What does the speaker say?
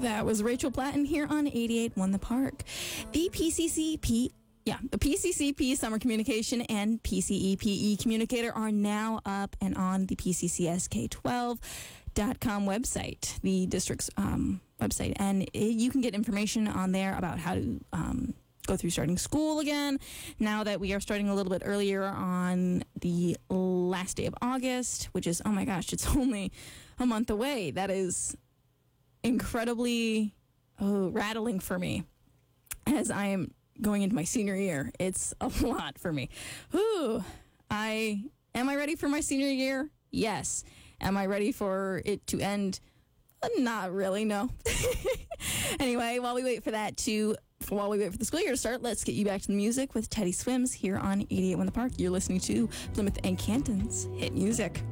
That was Rachel Platten here on 88.1 The Park. The PCCP Summer Communication and PCEPE Communicator are now up and on the PCCSK12.com website, the district's website. And you can get information on there about how to go through starting school again, now that we are starting a little bit earlier on the last day of August, which is, oh my gosh, it's only a month away. That is incredibly rattling for me as I am going into my senior year. It's a lot for me. Am I ready for my senior year? Yes. Am I ready for it to end? Not really, no. Anyway, while we wait for the school year to start, let's get you back to the music with Teddy Swims here on 88.1 The Park. You're listening to Plymouth and Canton's Hit Music.